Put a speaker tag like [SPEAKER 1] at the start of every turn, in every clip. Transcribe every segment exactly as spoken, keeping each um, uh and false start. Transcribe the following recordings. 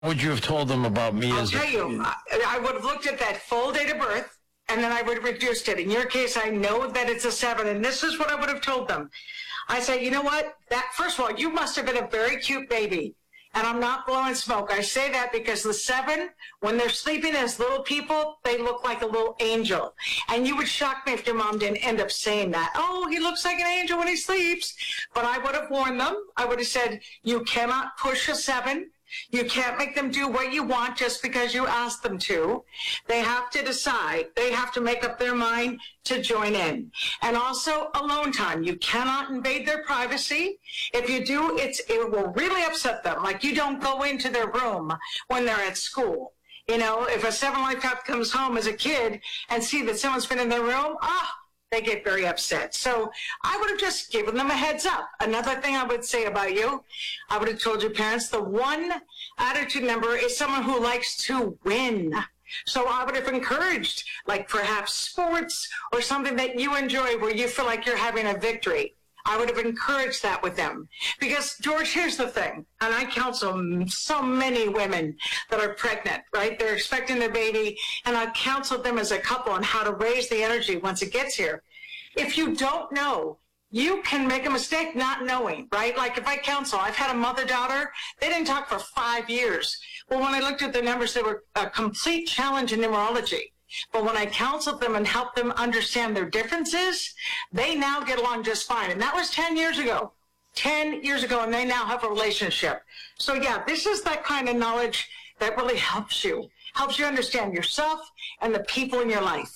[SPEAKER 1] would you have told them about me?
[SPEAKER 2] I'll
[SPEAKER 1] as
[SPEAKER 2] tell
[SPEAKER 1] a,
[SPEAKER 2] you, I, I would have looked at that full date of birth, and then I would have reduced it. In your case, I know that it's a seven, and this is what I would have told them. I say, you know what? That first of all, you must have been a very cute baby. And I'm not blowing smoke. I say that because the seven, when they're sleeping as little people, they look like a little angel. And you would shock me if your mom didn't end up saying that. Oh, he looks like an angel when he sleeps. But I would have warned them. I would have said, you cannot push a seven. You can't make them do what you want just because you ask them to. They have to decide. They have to make up their mind to join in. And also alone time. You cannot invade their privacy. If you do, it's it will really upset them. Like you don't go into their room when they're at school. You know, if a seven life path comes home as a kid and see that someone's been in their room, ah, they get very upset. So I would have just given them a heads up. Another thing I would say about you, I would have told your parents, the one attitude number is someone who likes to win. So I would have encouraged, like perhaps sports or something that you enjoy where you feel like you're having a victory. I would have encouraged that with them. Because, George, here's the thing, and I counsel so many women that are pregnant, right? They're expecting their baby, and I counseled them as a couple on how to raise the energy once it gets here. If you don't know, you can make a mistake not knowing, right? Like if I counsel, I've had a mother-daughter, they didn't talk for five years. Well, when I looked at the numbers, they were a complete challenge in numerology. But when I counseled them and helped them understand their differences, they now get along just fine. And that was ten years ago. ten years ago, and they now have a relationship. So yeah, this is that kind of knowledge that really helps you, helps you understand yourself and the people in your life.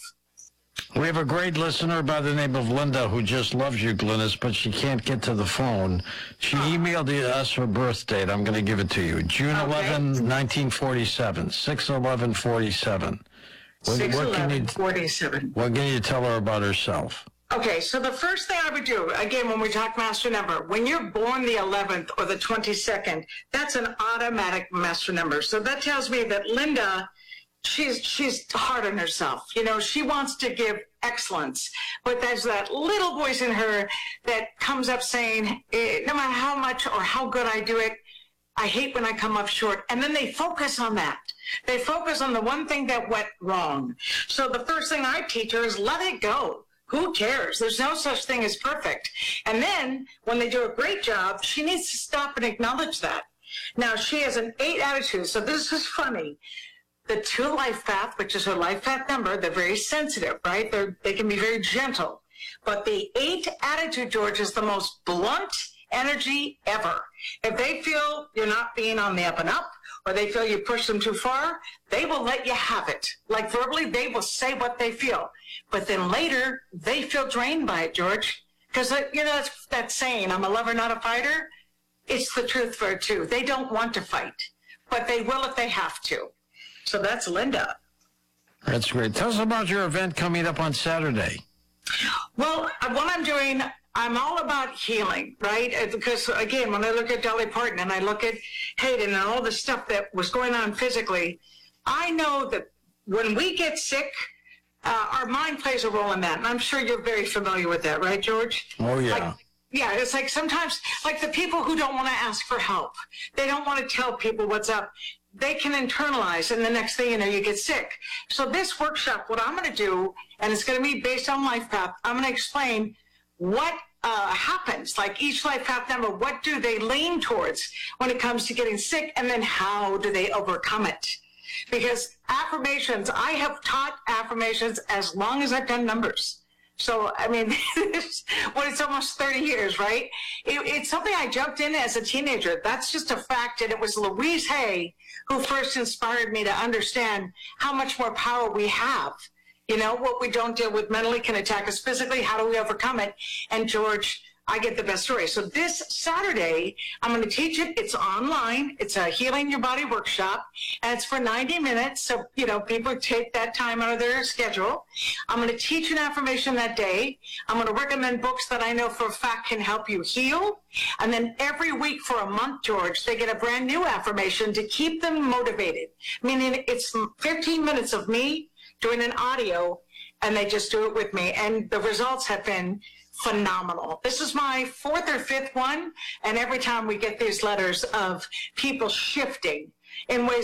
[SPEAKER 1] We have a great listener by the name of Linda who just loves you, Glynis, but she can't get to the phone. She emailed us her birth date. I'm going to give it to you. June eleventh, nineteen forty-seven, six eleven forty-seven. What,
[SPEAKER 2] six eleven
[SPEAKER 1] forty-seven. What can you tell her about herself?
[SPEAKER 2] Okay, so the first thing I would do, again, when we talk master number, when you're born the eleventh or the twenty-second, that's an automatic master number. So that tells me that Linda, she's she's hard on herself. You know, she wants to give excellence, but there's that little voice in her that comes up saying, eh, no matter how much or how good I do it, I hate when I come up short. And then they focus on that. They focus on the one thing that went wrong. So the first thing I teach her is let it go. Who cares? There's no such thing as perfect. And then when they do a great job, she needs to stop and acknowledge that. Now, she has an eight attitude. So this is funny. The two life path, which is her life path number, they're very sensitive, right? They're, they can be very gentle. But the eight attitude, George, is the most blunt energy ever. If they feel you're not being on the up and up, or they feel you push them too far, they will let you have it. Like verbally, they will say what they feel. But then later, they feel drained by it, George. Because, you know, that's that saying, I'm a lover, not a fighter. It's the truth for it, too. They don't want to fight, but they will if they have to. So that's Linda.
[SPEAKER 1] That's great. Tell us about your event coming up on Saturday.
[SPEAKER 2] Well, what I'm doing, I'm all about healing, right? Because, again, when I look at Dolly Parton and I look at Hayden and all the stuff that was going on physically, I know that when we get sick, uh, our mind plays a role in that. And I'm sure you're very familiar with that, right, George?
[SPEAKER 1] Oh, yeah.
[SPEAKER 2] Like, yeah, it's like sometimes, like the people who don't want to ask for help, they don't want to tell people what's up. They can internalize, and the next thing you know, you get sick. So this workshop, what I'm going to do, and it's going to be based on life path, I'm going to explain what uh, happens, like each life path number, what do they lean towards when it comes to getting sick, and then how do they overcome it? Because affirmations, I have taught affirmations as long as I've done numbers. So, I mean, well, it's almost thirty years, right? It, it's something I jumped in as a teenager. That's just a fact. And it was Louise Hay who first inspired me to understand how much more power we have. You know, what we don't deal with mentally can attack us physically. How do we overcome it? And George, I get the best story. So this Saturday, I'm going to teach it. It's online. It's a Healing Your Body workshop, and it's for ninety minutes. So, you know, people take that time out of their schedule. I'm going to teach an affirmation that day. I'm going to recommend books that I know for a fact can help you heal. And then every week for a month, George, they get a brand new affirmation to keep them motivated. Meaning it's fifteen minutes of me doing an audio, and they just do it with me. And the results have been phenomenal. This is my fourth or fifth one, and every time we get these letters of people shifting. in ways